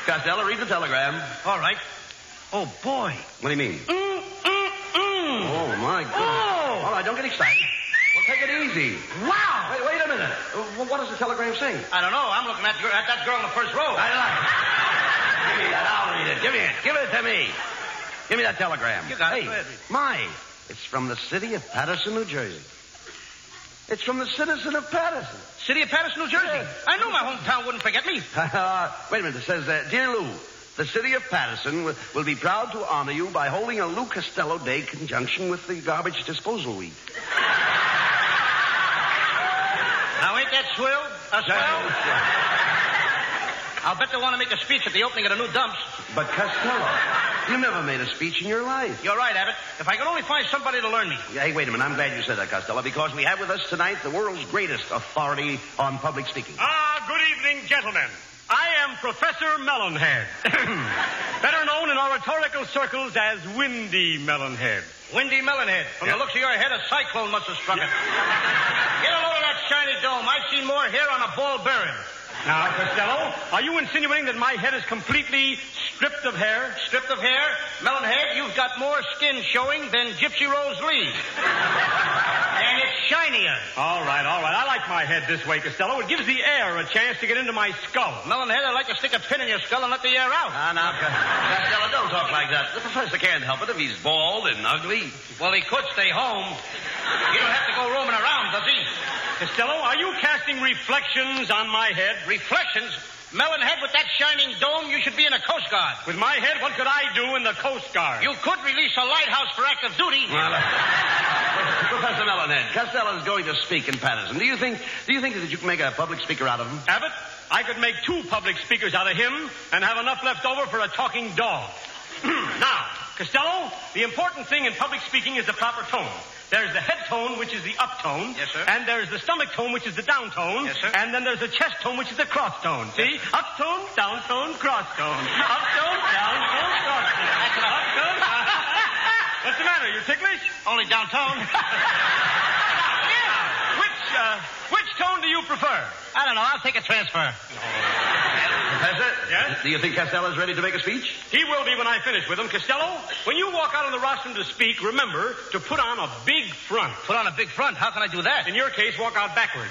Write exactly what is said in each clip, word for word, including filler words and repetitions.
Costello, read the telegram. All right. Oh, boy. What do you mean? Mm, mm, mm. Oh, my goodness. Oh. All right, don't get excited. Well, take it easy. Wow. Wait, wait a minute. Uh, what does the telegram say? I don't know. I'm looking at, at that girl in the first row. I like it. Give me that. I'll read it. Give me it. Give it to me. Give me that telegram. You got it. Hey, my. It's from the city of Patterson, New Jersey. It's from the citizen of Patterson. City of Patterson, New Jersey. Yeah. I knew my hometown wouldn't forget me. Uh, wait a minute. It says, uh, Dear Lou, the city of Patterson will, will be proud to honor you by holding a Lou Costello Day in conjunction with the Garbage Disposal Week. Now, ain't that swell? A swell? I'll bet they want to make a speech at the opening of the new dumps. But, Costello, you never made a speech in your life. You're right, Abbott. If I could only find somebody to learn me. Hey, wait a minute. I'm glad you said that, Costello, because we have with us tonight the world's greatest authority on public speaking. Ah, good evening, gentlemen. I am Professor Melonhead, better known in oratorical circles as Windy Melonhead. Windy Melonhead. From Yeah. the looks of your head, a cyclone must have struck it. Get a load of that shiny dome. I've seen more hair on a ball bearing. Now, Costello, are you insinuating that my head is completely stripped of hair? Stripped of hair? Melonhead, you've got more skin showing than Gypsy Rose Lee. And it's shinier. All right, all right. I like my head this way, Costello. It gives the air a chance to get into my skull. Melonhead, I'd like to stick a pin in your skull and let the air out. Ah, now, Costello, don't talk like that. The professor can't help it if he's bald and ugly. Well, he could stay home. You don't have to go roaming around, does he? Costello, are you casting reflections on my head? Reflections? Melonhead, with that shining dome, you should be in the Coast Guard. With my head, what could I do in the Coast Guard? You could release a lighthouse for active duty. Well, uh, Professor Melonhead, Costello is going to speak in Patterson. Do you think do you think that you can make a public speaker out of him? Abbott, I could make two public speakers out of him and have enough left over for a talking dog. Now, Costello, the important thing in public speaking is the proper tone. There's the head tone, which is the up tone. Yes, sir. And there's the stomach tone, which is the down tone. Yes, sir. And then there's the chest tone, which is the cross tone. See? Up tone, down tone, cross tone. Up tone, down tone, cross tone. That's enough. Up tone. What's the matter? You ticklish? Only downtown. Which, uh, which tone do you prefer? I don't know. I'll take a transfer. Professor? Yes? Do you think Costello's ready to make a speech? He will be when I finish with him. Costello, when you walk out on the rostrum to speak, remember to put on a big front. Put on a big front. How can I do that? In your case, walk out backwards.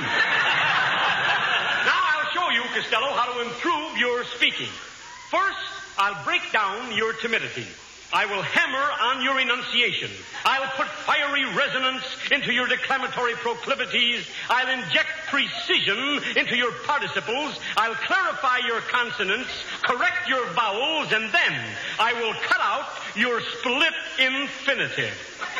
Now I'll show you, Costello, how to improve your speaking. First, I'll break down your timidity. I will hammer on your enunciation. I'll put fiery resonance into your declamatory proclivities. I'll inject precision into your participles. I'll clarify your consonants, correct your vowels, and then I will cut out your split infinitive.